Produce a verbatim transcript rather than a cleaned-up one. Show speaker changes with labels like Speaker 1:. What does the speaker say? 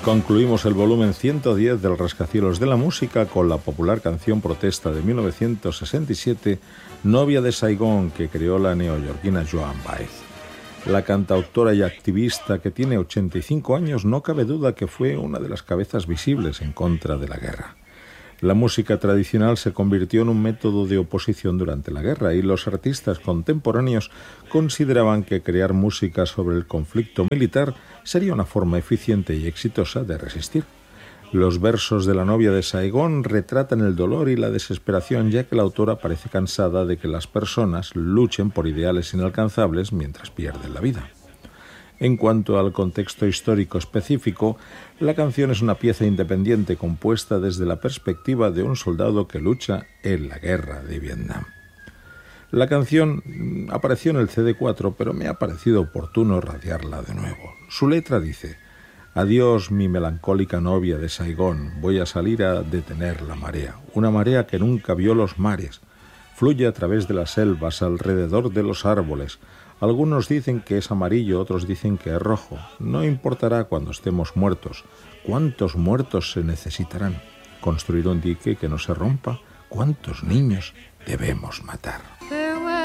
Speaker 1: Concluimos el volumen ciento diez del Rascacielos de la Música con la popular canción protesta de mil novecientos sesenta y siete, Novia de Saigón, que creó la neoyorquina Joan Baez. La cantautora y activista, que tiene ochenta y cinco años, no cabe duda que fue una de las cabezas visibles en contra de la guerra. La música tradicional se convirtió en un método de oposición durante la guerra y los artistas contemporáneos consideraban que crear música sobre el conflicto militar sería una forma eficiente y exitosa de resistir. Los versos de La novia de Saigón retratan el dolor y la desesperación, ya que la autora parece cansada de que las personas luchen por ideales inalcanzables mientras pierden la vida. En cuanto al contexto histórico específico, la canción es una pieza independiente compuesta desde la perspectiva de un soldado que lucha en la guerra de Vietnam. La canción apareció en el C D cuatro, pero me ha parecido oportuno radiarla de nuevo. Su letra dice: «Adiós, mi melancólica novia de Saigón, voy a salir a detener la marea, una marea que nunca vio los mares. Fluye a través de las selvas, alrededor de los árboles. Algunos dicen que es amarillo, otros dicen que es rojo. No importará cuando estemos muertos. ¿Cuántos muertos se necesitarán? ¿Construir un dique que no se rompa? ¿Cuántos niños debemos matar?».